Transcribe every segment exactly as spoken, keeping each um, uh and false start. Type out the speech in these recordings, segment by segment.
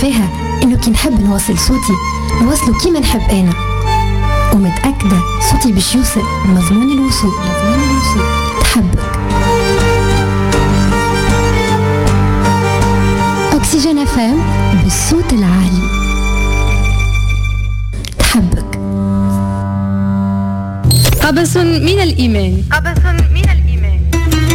عارفاها إنه كي نحب نوصل صوتي نوصله كيما نحب أنا، ومتأكدة صوتي باش يوصل مضمون الوصول. مضمون الوصول تحبك. أكسجين اف ام بالصوت العالي. تحبك. قبس من الإيمان. قبس من الإيمان.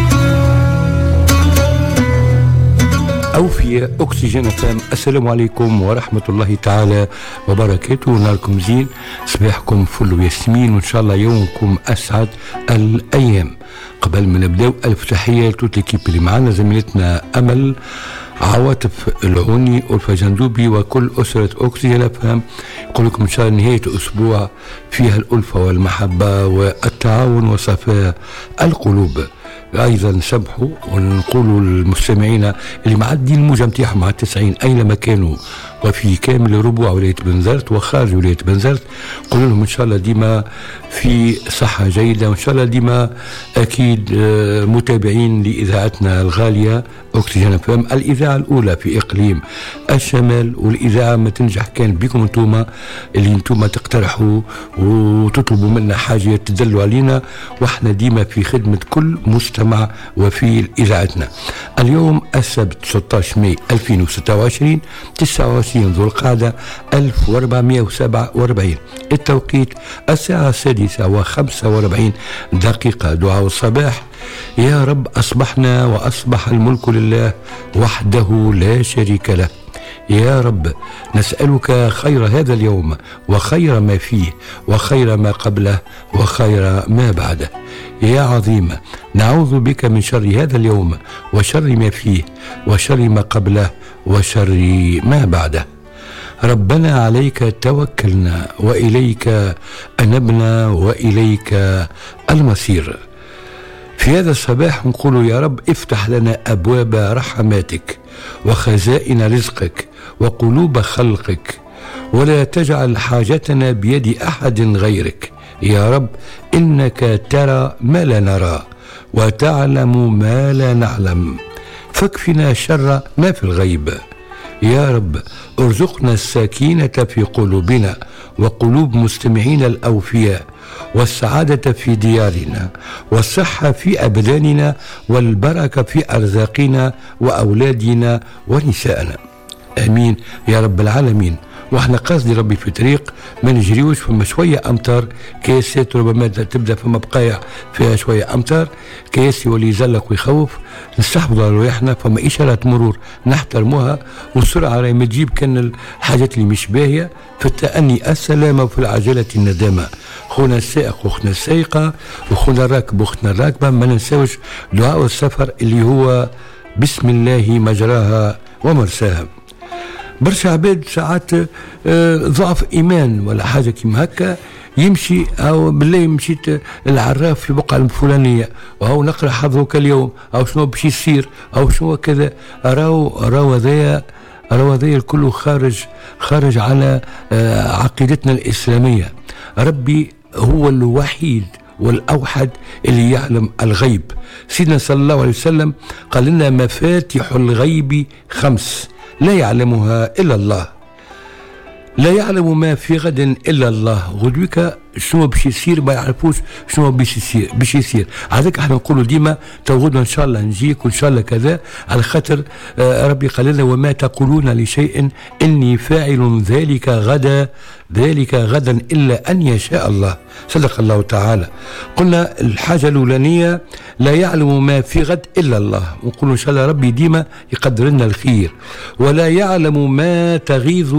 أوفياء أكسجين اف ام. السلام عليكم ورحمة الله تعالى وبركاته. نهاركم زين، صباحكم فل وياسمين، وإن شاء الله يومكم أسعد الأيام. قبل ما نبداو ألف تحية لتوت ليكيب اللي معنا، زميلتنا أمل، عواطف العوني، ألفا جندوبي، وكل أسرة أكسجين اف ام. يقول لكم إن شاء الله نهاية أسبوع فيها الألفة والمحبة والتعاون وصفاء القلوب. أيضا نسبحوا ونقولوا للمستمعين اللي معدي الموجة متاعهم مع التسعين أينما كانوا، وفي كامل ربوع ولاية بنزرت وخارج ولاية بنزرت، قولوا لهم إن شاء الله ديما في صحة جيدة، وإن شاء الله ديما أكيد متابعين لإذاعتنا الغالية أكسجين اف ام، الإذاعة الأولى في إقليم الشمال. والإذاعة ما تنجح كان بكم أنتم اللي أنتم تقترحوا وتطلبوا منا حاجة تدلوا علينا، وإحنا ديما في خدمة كل مستمع وفي إذاعتنا. اليوم السبت ستة عشر ماي ألفين وستة وعشرين، تسعة وعشرين ذو القعدة ألف وأربعمائة وسبعة وأربعين، التوقيت الساعة السادسة وخمسة وأربعين دقيقة. دعاء الصباح: يا رب أصبحنا وأصبح الملك لله وحده لا شريك له. يا رب نسألك خير هذا اليوم وخير ما فيه وخير ما قبله وخير ما بعده. يا عظيم نعوذ بك من شر هذا اليوم وشر ما فيه وشر ما قبله وشر ما بعده. ربنا عليك توكلنا وإليك أنبنا وإليك المصير. في هذا الصباح نقول يا رب افتح لنا أبواب رحماتك وخزائن رزقك وقلوب خلقك، ولا تجعل حاجتنا بيد أحد غيرك. يا رب إنك ترى ما لا نرى وتعلم ما لا نعلم، فاكفنا شر ما في الغيب. يا رب ارزقنا السكينة في قلوبنا وقلوب مستمعين الأوفياء، والسعادة في ديارنا، والصحة في أبداننا، والبركة في أرزاقنا وأولادنا ونسائنا. آمين يا رب العالمين. واحنا قاصدي ربي في طريق ما نجريوش فما شويه امطار، كياسات ربما تبدا فما بقايا فيها شويه امطار، كياس يولي يزلق ويخوف. نستحفظوا على رواحنا، فما اشارات مرور نحترموها، والسرعه راهي ما تجيب كان الحاجات اللي مش باهيه. في التأني السلامه وفي العجله الندامه. خونا السائق واختنا السائقه وخونا الراكب واختنا الراكبه، ما ننساوش دعاء السفر اللي هو بسم الله مجراها ومرساها. برشا عباد ساعات ضعف ايمان ولا حاجه كيما هكا، يمشي او بالله مشيت العراف في البقعه الفلانيه وهو نقرا حظك اليوم او شنو باش يصير او شنو كذا، راهو راهو هذايا راهو هذايا الكل خارج خارج على عقيدتنا الاسلاميه. ربي هو الوحيد والأوحد اللي يعلم الغيب. سيدنا صلى الله عليه وسلم قال لنا مفاتيح الغيب خمس لا يعلمها إلا الله. لا يعلم ما في غد إلا الله. غدوك شنو باش يصير ما يعرفوش شنو باش يصير باش يصير هذاك احنا نقولوا ديما تو غدوه ان شاء الله نجيك وان شاء الله كذا، على خاطر آه ربي قال لنا وما تقولون لشيء اني فاعل ذلك غدا ذلك غدا الا ان يشاء الله. صدق الله تعالى. قلنا الحاجه الاولانيه لا يعلم ما في غد الا الله، ونقول ان شاء الله ربي ديما يقدر لنا الخير. ولا يعلم ما تغيظ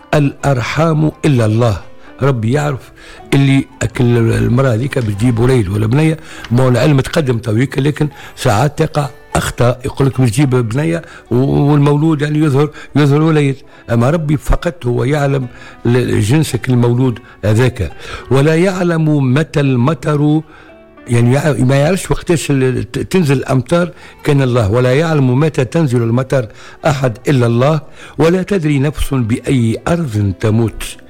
الارحام الا الله. ربي يعرف اللي اكل المراه هذيك بتجيب وليد ولا بنيه، ما هو العلم تقدم تويك، لكن ساعات تقع اخطاء يقول لك باش تجيب بنيه والمولود يعني يظهر يظهر وليد، اما ربي فقط هو يعلم جنسك المولود هذاك. ولا يعلم متى المطر، يعني ما يعرفش وقتاش تنزل الأمطار كان الله. ولا يعلم متى تنزل المطر أحد إلا الله. ولا تدري نفس بأي أرض تموت.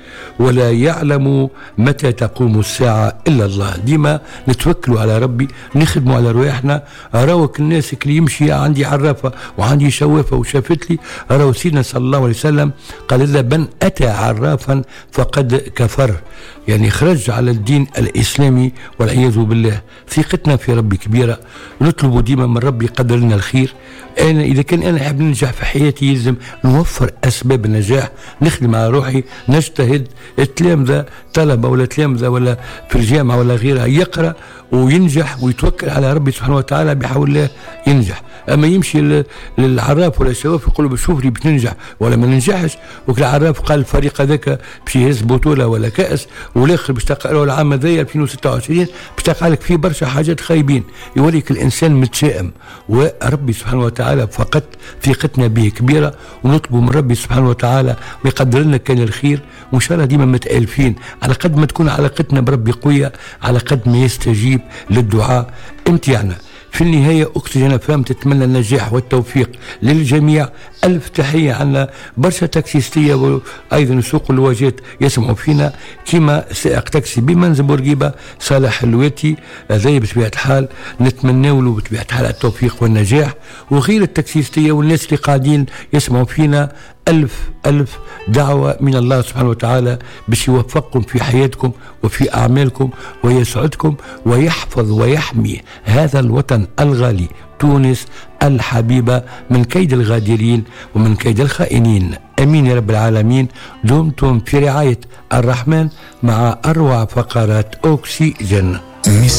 ولا يعلم متى تقوم الساعة إلا الله. ديما نتوكلوا على ربي، نخدموا على رواحنا. راوك الناس اللي يمشي عندي عرافة وعندي شوافة وشافت لي، راو سيدنا صلى الله عليه وسلم قال إذا من أتى عرافا فقد كفر، يعني خرج على الدين الإسلامي والعياذ بالله. ثقتنا في ربي كبيرة، نطلب ديما من ربي قدر لنا الخير. أنا إذا كان أنا أحب ننجح في حياتي يلزم نوفر أسباب النجاح، نخدم على روحي، نجتهد. التلامذة طلبة ولا تلامذة ولا في الجامعة ولا غيرها يقرأ وينجح ويتوكل على ربي سبحانه وتعالى، بحول الله ينجح. أما يمشي للعراف ولا الشباب يقولوا بشوف لي بتنجح ولا ما ننجحش، وكل عراف قال الفريق هذاك باش يهز بطولة ولا كأس، والآخر باش تلقى له العام هذايا ألفين وستة وعشرين باش تلقى لك فيه برشا حاجات خايبين. يوريك الإنسان متشائم، وربي سبحانه وتعالى فقط ثقتنا به كبيرة، ونطلب من ربي سبحانه وتعالى ويقدر لنا كان الخير، وإن شاء الله ديما متألفين. على قد ما تكون علاقتنا بربي قوية على قد ما يستجيب للدعاء امتيعنا. في النهاية أختي أنا فهمت، تتمنى النجاح والتوفيق للجميع. ألف تحية. عنا برشا تاكسيستية وأيضا سوق الواجات يسمعوا فينا، كما سائق تاكسي بمنزل بورقيبة صالح اللواتي. هذا بطبيعة الحال نتمنى له بطبيعة الحال التوفيق والنجاح، وغير التاكسيستية والناس اللي قاعدين يسمعوا فينا ألف ألف دعوة من الله سبحانه وتعالى باش يوفقكم في حياتكم وفي أعمالكم ويسعدكم ويحفظ ويحمي هذا الوطن الغالي تونس الحبيبة من كيد الغادرين ومن كيد الخائنين. أمين يا رب العالمين. دمتم في رعاية الرحمن مع أروع فقرات أوكسيجين.